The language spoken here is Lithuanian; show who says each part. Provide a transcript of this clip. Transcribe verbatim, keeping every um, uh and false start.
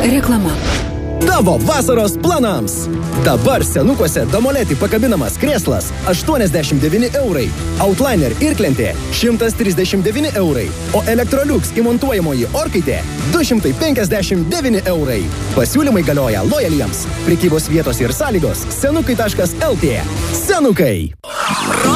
Speaker 1: Reklama.
Speaker 2: Tavo vasaros planams. Dabar senukuose Domoletį pakabinamas krėslas aštuoniasdešimt devyni eurai, Outliner irklentė šimtas trisdešimt devyni eurai, o Electrolux įmontuojamoji orkaitė du šimtai penkiasdešimt devyni eurai. Pasiūlymai galioja lojaliems. Prekybos vietos ir sąlygos senukai taškas lt. Senukai.